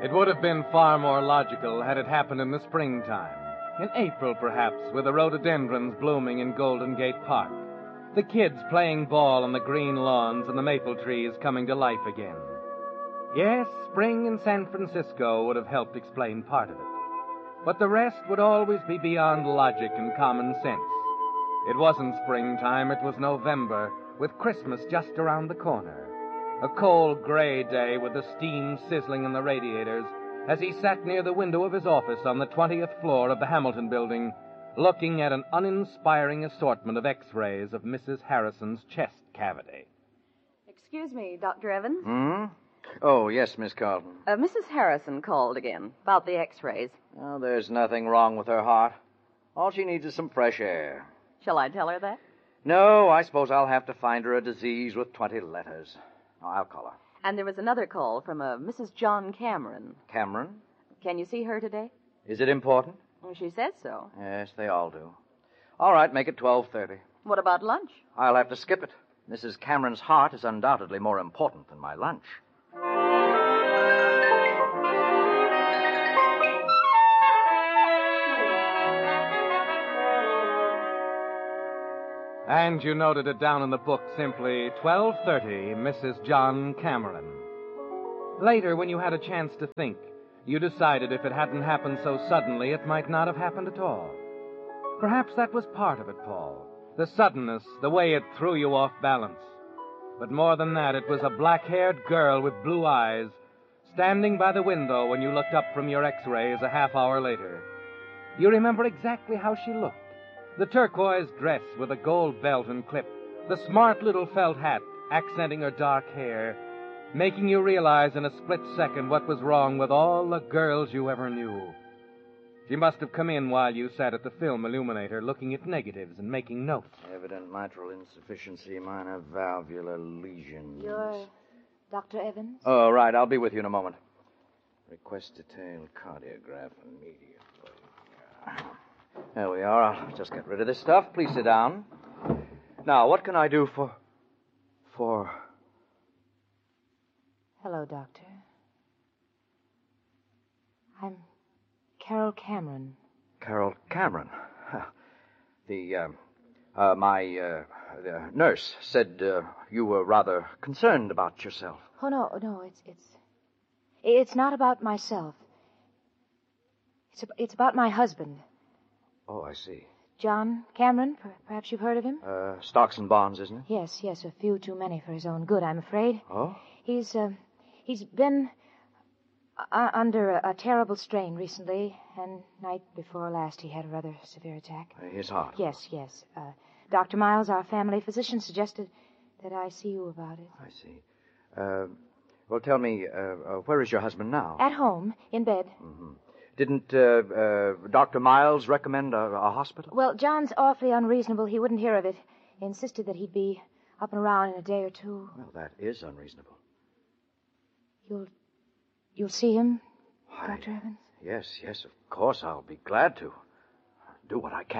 It would have been far more logical had it happened in the springtime. In April, perhaps, with the rhododendrons blooming in Golden Gate Park. The kids playing ball on the green lawns and the maple trees coming to life again. Yes, spring in San Francisco would have helped explain part of it. But the rest would always be beyond logic and common sense. It wasn't springtime, it was November, with Christmas just around the corner. A cold, gray day with the steam sizzling in the radiators as he sat near the window of his office on the 20th floor of the Hamilton Building, looking at an uninspiring assortment of X-rays of Mrs. Harrison's chest cavity. Excuse me, Dr. Evans. Hmm? Oh, yes, Miss Carlton. Mrs. Harrison called again about the X-rays. Oh, there's nothing wrong with her heart. All she needs is some fresh air. Shall I tell her that? No, I suppose I'll have to find her a disease with 20 letters. Oh, I'll call her. And there was another call from a Mrs. John Cameron. Cameron? Can you see her today? Is it important? Well, she said so. Yes, they all do. All right, make it 12:30. What about lunch? I'll have to skip it. Mrs. Cameron's heart is undoubtedly more important than my lunch. And you noted it down in the book simply, 12:30, Mrs. John Cameron. Later, when you had a chance to think, you decided if it hadn't happened so suddenly, it might not have happened at all. Perhaps that was part of it, Paul. The suddenness, the way it threw you off balance. But more than that, it was a black-haired girl with blue eyes standing by the window when you looked up from your X-rays a half hour later. You remember exactly how she looked. The turquoise dress with a gold belt and clip, the smart little felt hat accenting her dark hair, making you realize in a split second what was wrong with all the girls you ever knew. She must have come in while you sat at the film illuminator looking at negatives and making notes. Evident mitral insufficiency, minor valvular lesions. You're Dr. Evans? Oh, right. I'll be with you in a moment. Request detailed cardiograph immediately. There we are. I'll just get rid of this stuff. Please sit down. Now, what can I do for... Hello, Doctor. I'm Carol Cameron. Carol Cameron? The nurse said you were rather concerned about yourself. Oh, no, it's not about myself. It's about my husband. Oh, I see. John Cameron, perhaps you've heard of him? Stocks and bonds, isn't it? Yes, a few too many for his own good, I'm afraid. Oh? He's been under a terrible strain recently, and night before last he had a rather severe attack. His heart? Yes. Dr. Miles, our family physician, suggested that I see you about it. I see. Well, tell me, where is your husband now? At home, in bed. Mm-hmm. Didn't Dr. Miles recommend a hospital? Well, John's awfully unreasonable. He wouldn't hear of it. He insisted that he'd be up and around in a day or two. Well, that is unreasonable. You'll see him, Dr. Evans? Yes, of course. I'll be glad to. Do what I can.